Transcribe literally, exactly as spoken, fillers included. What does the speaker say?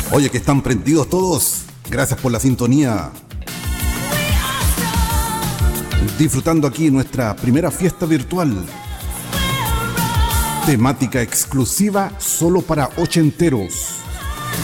Oye, que están prendidos todos. Gracias por la sintonía. Disfrutando aquí nuestra primera fiesta virtual. Temática exclusiva solo para ochenteros.